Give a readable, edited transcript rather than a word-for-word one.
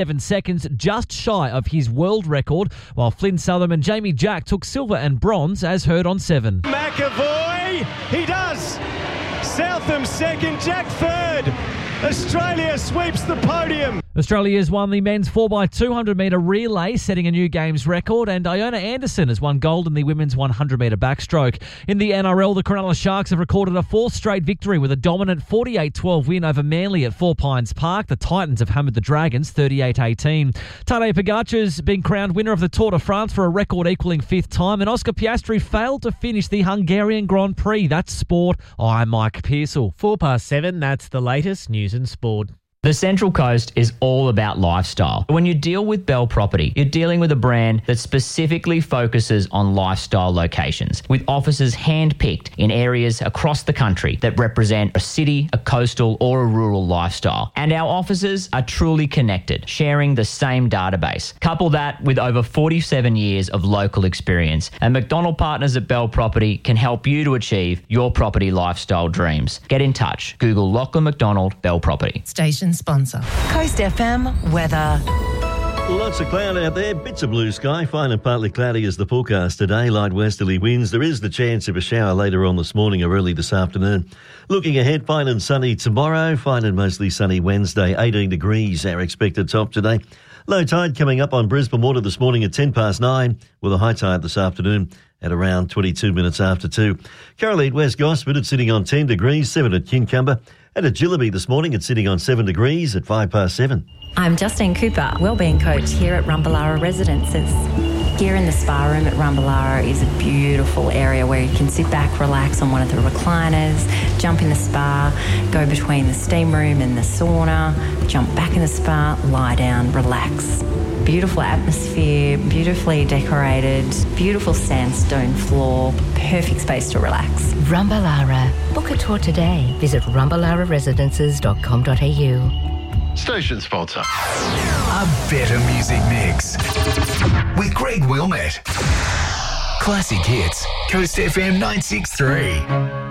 7 seconds, just shy of his world record, while Flynn Southam and Jamie Jack took silver and bronze, as heard on 7. McAvoy, he does. Southam second, Jack third. Australia sweeps the podium. Australia has won the men's 4x200 metre relay, setting a new games record, and Iona Anderson has won gold in the women's 100 metre backstroke. In the NRL, the Cronulla Sharks have recorded a fourth straight victory with a dominant 48-12 win over Manly at Four Pines Park. The Titans have hammered the Dragons 38-18. Tadej Pogacar's been crowned winner of the Tour de France for a record-equalling fifth time, and Oscar Piastri failed to finish the Hungarian Grand Prix. That's sport. I'm Mike Pearsall. 7:04, that's the latest news and sport. The Central Coast is all about lifestyle. When you deal with Bell Property, you're dealing with a brand that specifically focuses on lifestyle locations, with offices hand-picked in areas across the country that represent a city, a coastal or a rural lifestyle. And our offices are truly connected, sharing the same database. Couple that with over 47 years of local experience, and McDonald Partners at Bell Property can help you to achieve your property lifestyle dreams. Get in touch. Google Lachlan McDonald Bell Property. Station sponsor. Coast FM weather. Lots of cloud out there, bits of blue sky, fine and partly cloudy is the forecast today, light westerly winds. There is the chance of a shower later on this morning or early this afternoon. Looking ahead, fine and sunny tomorrow, fine and mostly sunny Wednesday, 18 degrees our expected top today. Low tide coming up on Brisbane Water this morning at 9:10, with a high tide this afternoon at around 22 minutes after 2. Caroline West Gosford at sitting on 10 degrees, 7 at Kincumber. And at Gillaby this morning, it's sitting on 7 degrees at 7:05. I'm Justine Cooper, wellbeing coach here at Rumballara Residences. Here in the spa room at Rumballara is a beautiful area where you can sit back, relax on one of the recliners, jump in the spa, go between the steam room and the sauna, jump back in the spa, lie down, relax. Beautiful atmosphere, beautifully decorated, beautiful sandstone floor, perfect space to relax. Rumballara. Book a tour today. Visit rumballararesidences.com.au. Station sponsor. A better music mix. With Greg Wilmette. Classic hits. Coast FM 963.